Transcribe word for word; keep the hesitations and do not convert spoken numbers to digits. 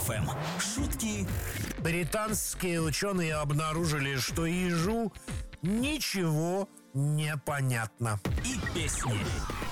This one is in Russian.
эф эм. Шутки. Британские ученые обнаружили, что ежу ничего не понятно. И песни.